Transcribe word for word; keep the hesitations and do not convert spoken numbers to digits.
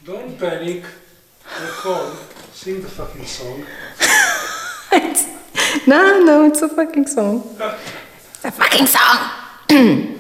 Don't panic. Record. Sing the fucking song. No, no, it's a fucking song. It's a fucking song.